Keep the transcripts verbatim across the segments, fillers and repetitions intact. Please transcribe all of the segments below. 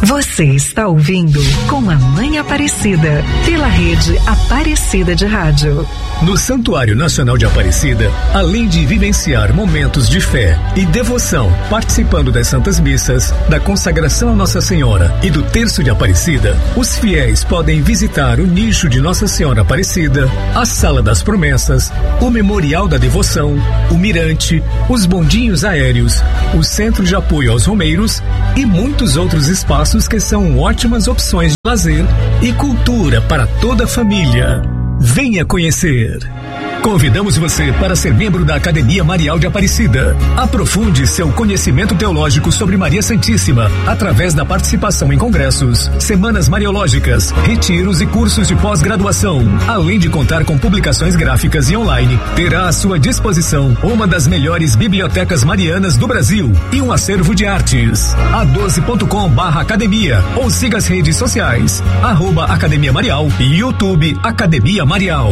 Você está ouvindo Com a Mãe Aparecida, pela rede Aparecida de Rádio. No Santuário Nacional de Aparecida, além de vivenciar momentos de fé e devoção, participando das Santas Missas, da consagração a Nossa Senhora e do Terço de Aparecida, os fiéis podem visitar o nicho de Nossa Senhora Aparecida, a Sala das Promessas, o Memorial da Devoção, o Mirante, os bondinhos aéreos, o Centro de Apoio aos Romeiros e muitos outros espaços que são ótimas opções de lazer e cultura para toda a família. Venha conhecer. Convidamos você para ser membro da Academia Marial de Aparecida. Aprofunde seu conhecimento teológico sobre Maria Santíssima através da participação em congressos, semanas mariológicas, retiros e cursos de pós-graduação. Além de contar com publicações gráficas e online, terá à sua disposição uma das melhores bibliotecas marianas do Brasil e um acervo de artes. a doze ponto com barra academia ou siga as redes sociais, arroba Academia Marial e YouTube Academia Marial.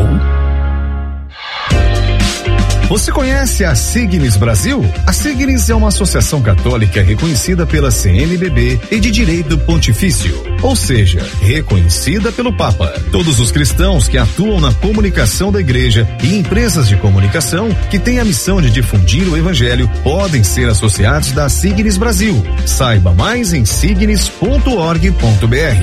Você conhece a Signis Brasil? A Signis é uma associação católica reconhecida pela C N B B e de direito pontifício, ou seja, reconhecida pelo Papa. Todos os cristãos que atuam na comunicação da igreja e empresas de comunicação que têm a missão de difundir o evangelho podem ser associados da Signis Brasil. Saiba mais em signis ponto org ponto br.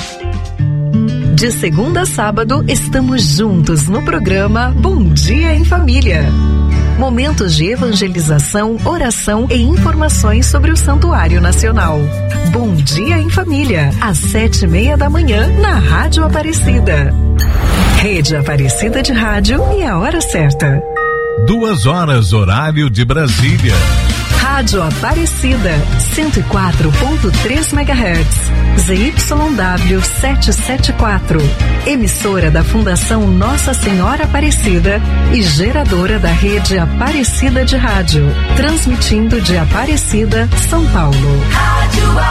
De segunda a sábado, estamos juntos no programa Bom Dia em Família. Momentos de evangelização, oração e informações sobre o Santuário Nacional. Bom Dia em Família, às sete e meia da manhã, na Rádio Aparecida. Rede Aparecida de Rádio e a hora certa. Duas horas, horário de Brasília. Rádio Aparecida, cento e quatro ponto três megahertz, Z Y W setecentos e setenta e quatro, emissora da Fundação Nossa Senhora Aparecida e geradora da rede Aparecida de Rádio, transmitindo de Aparecida, São Paulo. Rádio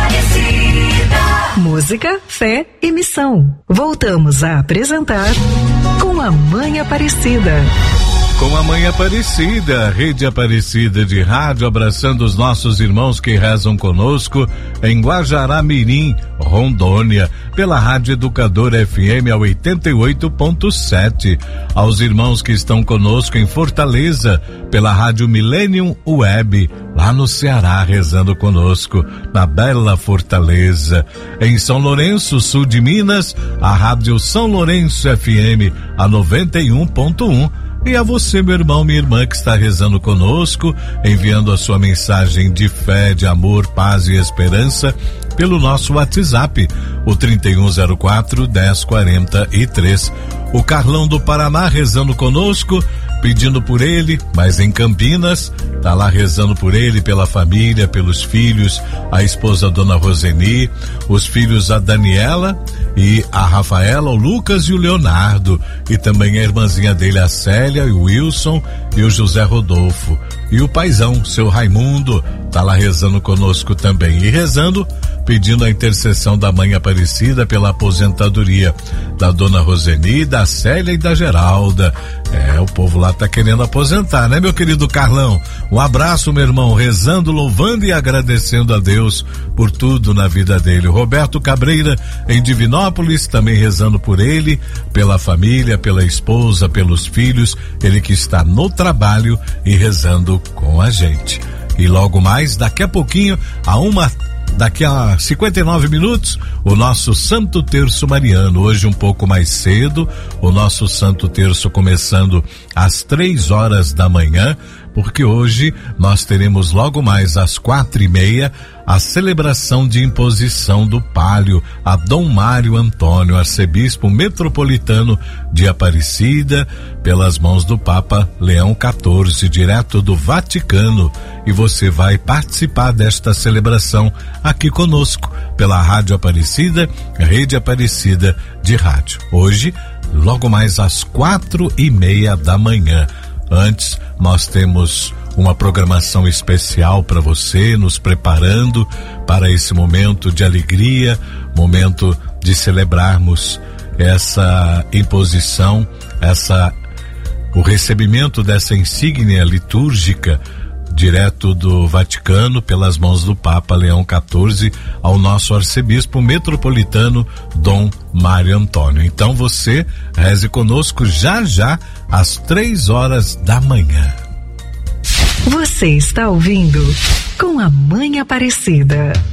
Aparecida. Música, fé e missão. Voltamos a apresentar Com a Mãe Aparecida. Com a Mãe Aparecida, Rede Aparecida de Rádio, abraçando os nossos irmãos que rezam conosco em Guajará-Mirim, Rondônia, pela Rádio Educadora F M a oitenta e oito ponto sete. Aos irmãos que estão conosco em Fortaleza, pela Rádio Millennium Web, lá no Ceará, rezando conosco, na bela Fortaleza. Em São Lourenço, sul de Minas, a Rádio São Lourenço F M a noventa e um ponto um. E a você, meu irmão, minha irmã, que está rezando conosco, enviando a sua mensagem de fé, de amor, paz e esperança pelo nosso WhatsApp, o trinta e um zero quatro, dez quarenta e três. O Carlão do Paraná rezando conosco, pedindo por ele, mas em Campinas, tá lá rezando por ele, pela família, pelos filhos, a esposa Dona Roseni, os filhos a Daniela e a Rafaela, o Lucas e o Leonardo, e também a irmãzinha dele, a Célia, e o Wilson e o José Rodolfo. E o paizão, seu Raimundo, tá lá rezando conosco também. E rezando, pedindo a intercessão da Mãe Aparecida pela aposentadoria da Dona Roseni, da Célia e da Geralda. É, o povo lá tá querendo aposentar, né, meu querido Carlão? Um abraço, meu irmão, rezando, louvando e agradecendo a Deus por tudo na vida dele. Roberto Cabreira, em Divinópolis, também rezando por ele, pela família, pela esposa, pelos filhos, ele que está no trabalho e rezando com a gente. E logo mais, daqui a pouquinho, a uma Daqui a cinquenta e nove minutos, o nosso Santo Terço Mariano. Hoje um pouco mais cedo, o nosso Santo Terço começando às três horas da manhã, porque hoje nós teremos logo mais às quatro e meia a celebração de imposição do palio a Dom Mário Antônio, arcebispo metropolitano de Aparecida, pelas mãos do Papa Leão quatorze, direto do Vaticano. E você vai participar desta celebração aqui conosco, pela Rádio Aparecida, Rede Aparecida de Rádio. Hoje, logo mais às quatro e meia da manhã. Antes, nós temos uma programação especial para você, nos preparando para esse momento de alegria, momento de celebrarmos essa imposição, essa, o recebimento dessa insígnia litúrgica direto do Vaticano, pelas mãos do Papa Leão quatorze, ao nosso arcebispo metropolitano Dom Mário Antônio. Então você reze conosco já já às três horas da manhã. Você está ouvindo Com a Mãe Aparecida.